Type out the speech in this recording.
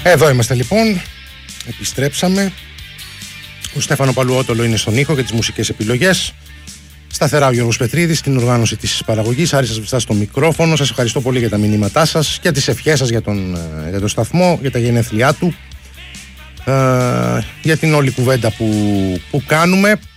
Εδώ είμαστε λοιπόν, επιστρέψαμε. Ο Στέφανο Παλουότολο είναι στον ήχο και τις μουσικές επιλογές. Σταθερά ο Γιώργος Πετρίδης στην οργάνωση της παραγωγής. Άρης Σβηστάς στο μικρόφωνο. Σας ευχαριστώ πολύ για τα μηνύματά σας, για τις ευχές σας για τον σταθμό, για τα γενέθλιά του, για την όλη κουβέντα που κάνουμε.